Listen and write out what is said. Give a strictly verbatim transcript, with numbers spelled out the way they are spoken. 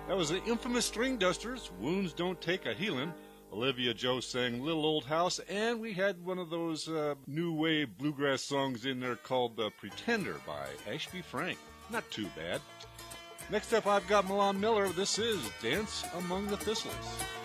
That was the infamous String Dusters, Wounds Don't Take a Healin'. Olivia Joe sang Little Old House, and we had one of those uh, new wave bluegrass songs in there called uh, Pretender by Ashby Frank. Not too bad. Next up, I've got Milan Miller. This is Dance Among the Thistles.